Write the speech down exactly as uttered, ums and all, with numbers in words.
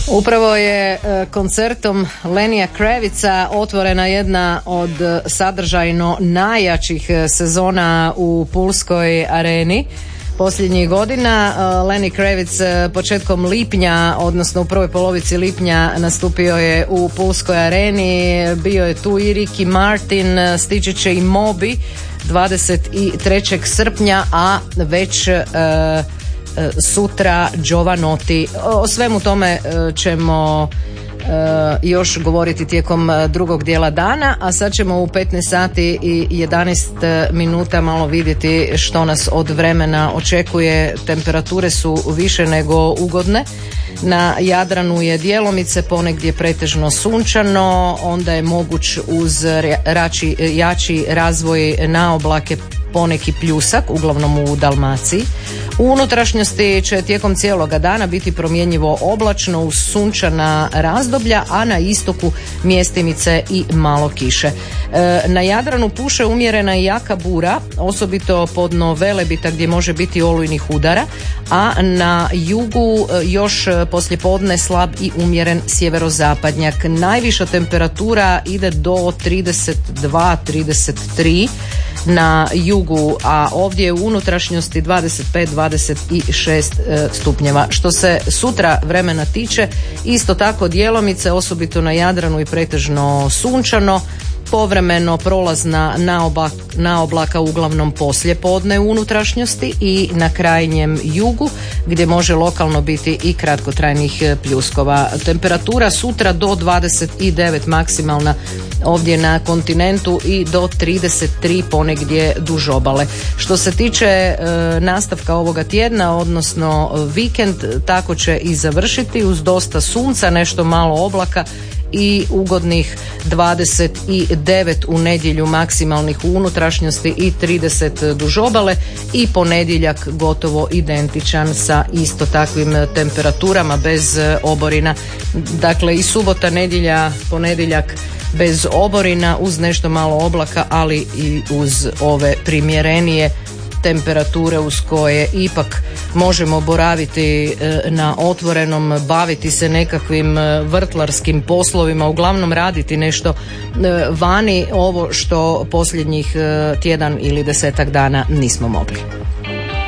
Upravo je koncertom Lenija Kravica otvorena jedna od sadržajno najjačih sezona u Pulskoj areni posljednjih godina. Lenny Kravitz početkom lipnja, odnosno u prvoj polovici lipnja nastupio je u Pulskoj areni. Bio je tu i Ricky Martin, stići će i Moby dvadeset trećeg srpnja, a već e, sutra Jovanotti. O svemu tome ćemo još govoriti tijekom drugog dijela dana, a sad ćemo u petnaest sati i jedanaest minuta malo vidjeti što nas od vremena očekuje. Temperature su više nego ugodne. Na Jadranu je djelomice, ponegdje pretežno sunčano, onda je moguć uz rači, jači razvoj na oblake poneki pljusak, uglavnom u Dalmaciji. U unutrašnjosti će tijekom cijeloga dana biti promjenjivo oblačno uz sunčana razdoblja, a na istoku mjestimice i malo kiše. E, na Jadranu puše umjerena i jaka bura, osobito podno Velebita gdje može biti olujnih udara, a na jugu još poslijepodne slab i umjeren sjeverozapadnjak. Najviša temperatura ide do trideset dva trideset tri na jugu, a ovdje u unutrašnjosti dvadeset pet dvadeset šest stupnjeva. Što se sutra vremena tiče, isto tako djelomice, osobito na Jadranu i pretežno sunčano, povremeno prolazna naoblak, naoblaka uglavnom poslije podne u unutrašnjosti i na krajnjem jugu gdje može lokalno biti i kratkotrajnih pljuskova. Temperatura sutra do dvadeset devet maksimalna ovdje na kontinentu i do trideset tri ponegdje duž obale. Što se tiče e, nastavka ovoga tjedna, odnosno vikend, tako će i završiti uz dosta sunca, nešto malo oblaka i ugodnih dvadeset devet u nedjelju maksimalnih u unutrašnjosti i trideset duž obale, i ponedjeljak gotovo identičan sa isto takvim temperaturama bez oborina. Dakle i subota, nedjelja, ponedjeljak bez oborina uz nešto malo oblaka, ali i uz ove primjerenije temperature uz koje ipak možemo boraviti na otvorenom, baviti se nekakvim vrtlarskim poslovima, uglavnom raditi nešto vani, ovo što posljednjih tjedan ili desetak dana nismo mogli.